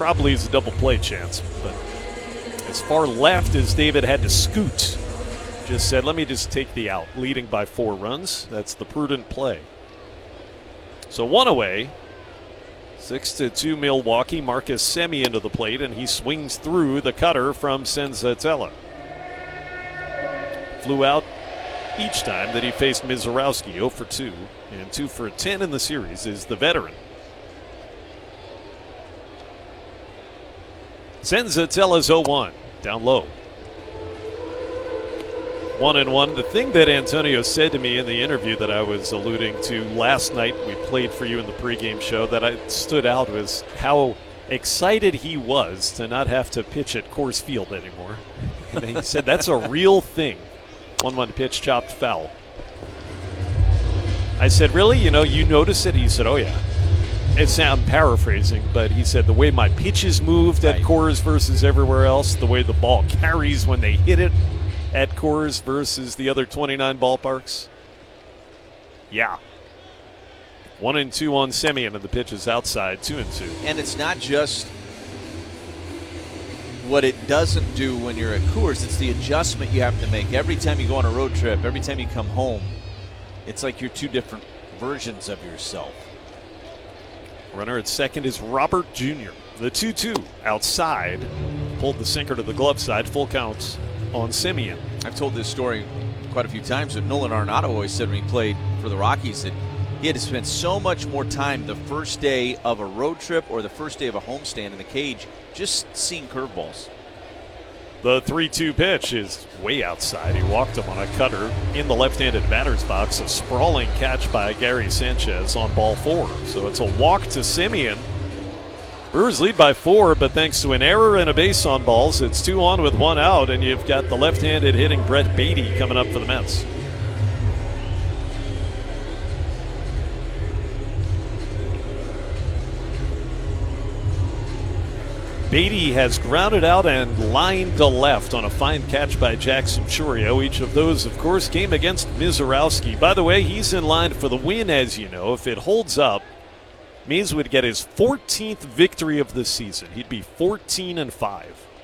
probably is a double play chance. But as far left as David had to scoot, just said, let me just take the out. Leading by 4 runs. That's the prudent play. So 1 away. 6-2 Milwaukee. Marcus Semien into the plate, and he swings through the cutter from Senzatella. Flew out each time that he faced Mizorowski, 0 for 2. And 2 for 10 in the series is the veteran. Senzatella's 0-1. Down low. 1-1. The thing that Antonio said to me in the interview that I was alluding to last night, we played for you in the pregame show, that I stood out was how excited he was to not have to pitch at Coors Field anymore. And he said that's a real thing. 1-1 pitch, chopped foul. I said, really? You notice it? He said, oh, yeah. I'm paraphrasing, but he said the way my pitches moved at Coors versus everywhere else, the way the ball carries when they hit it at Coors versus the other 29 ballparks. Yeah. 1-2 on Semien, and the pitch is outside, 2-2. And it's not just what it doesn't do when you're at Coors, it's the adjustment you have to make. Every time you go on a road trip, every time you come home, it's like you're 2 different versions of yourself. Runner at second is Robert Jr. The 2-2 outside. Pulled the sinker to the glove side. Full counts on Semien. I've told this story quite a few times, but Nolan Arenado always said when he played for the Rockies that he had to spend so much more time the first day of a road trip or the first day of a homestand in the cage just seeing curveballs. The 3-2 pitch is way outside. He walked him on a cutter in the left-handed batter's box. A sprawling catch by Gary Sanchez on ball 4. So it's a walk to Semien. Brewers lead by 4, but thanks to an error and a base on balls, it's 2 on with 1 out, and you've got the left-handed hitting Brett Beatty coming up for the Mets. Beatty has grounded out and lined to left on a fine catch by Jackson Chourio. Each of those, of course, came against Mizorowski. By the way, he's in line for the win, as you know. If it holds up, Miz would get his 14th victory of the season. He'd be 14-5.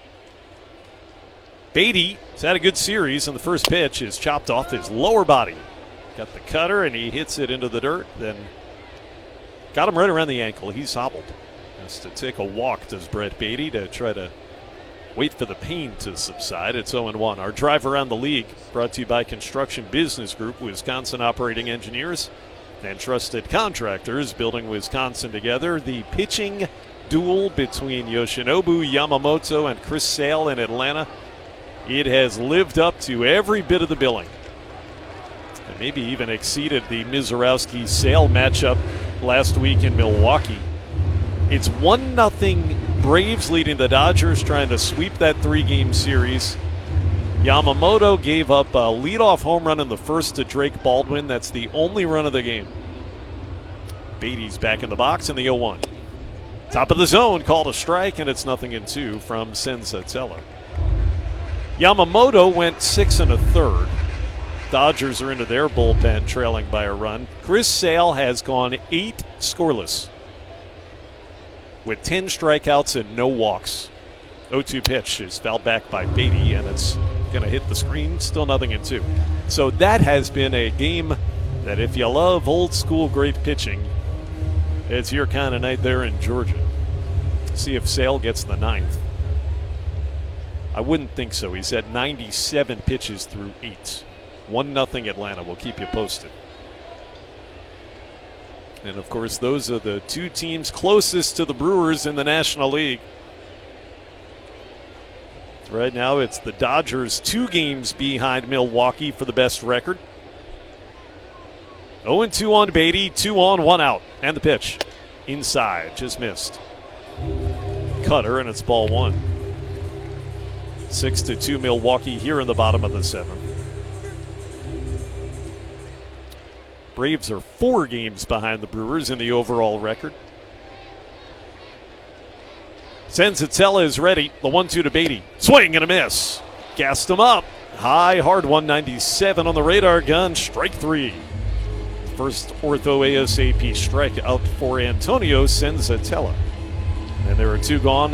Beatty has had a good series, and the first pitch is chopped off his lower body. Got the cutter, and he hits it into the dirt, then got him right around the ankle. He's hobbled. Has to take a walk, does Brett Beatty, to try to wait for the pain to subside. It's 0-1. Our drive around the league brought to you by Construction Business Group, Wisconsin operating engineers and trusted contractors building Wisconsin together. The pitching duel between Yoshinobu Yamamoto and Chris Sale in Atlanta, it has lived up to every bit of the billing. And maybe even exceeded the Mizorowski-Sale matchup last week in Milwaukee. It's 1-0 Braves leading the Dodgers, trying to sweep that 3-game series. Yamamoto gave up a leadoff home run in the first to Drake Baldwin. That's the only run of the game. Beatty's back in the box in the 0-1. Top of the zone, called a strike, and it's 0-2 from Senzatella. Yamamoto went 6 1/3. Dodgers are into their bullpen, trailing by a run. Chris Sale has gone 8 scoreless, with 10 strikeouts and no walks. 0-2 pitch is fouled back by Beatty, and it's going to hit the screen. Still 0-2. So that has been a game that if you love old school great pitching, it's your kind of night there in Georgia. See if Sale gets the 9th. I wouldn't think so. He's at 97 pitches through 8. 1-0 Atlanta. We'll keep you posted. And, of course, those are the 2 teams closest to the Brewers in the National League. Right now it's the Dodgers 2 games behind Milwaukee for the best record. 0-2 on Beatty, 2 on, 1 out. And the pitch inside, just missed. Cutter, and it's ball 1. 6-2 Milwaukee here in the bottom of the 7th. Braves are 4 games behind the Brewers in the overall record. Senzatella is ready. The 1-2 to Beatty. Swing and a miss. Gassed him up. High, hard 197 on the radar gun. Strike 3. First ortho ASAP strikeout for Antonio Senzatella. And there are 2 gone